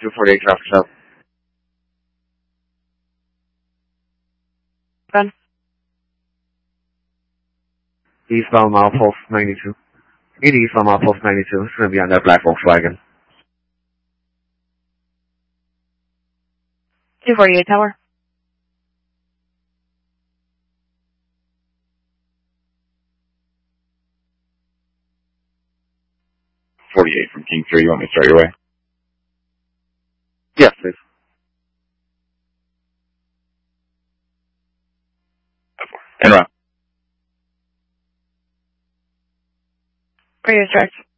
248 traffic stop. Ben. Eastbound milepost 92. In eastbound milepost 92. It's going to be on that black Volkswagen. 248 Tower. 48 from King 3. You want me to start your way? Yes, please. En route. Radio track.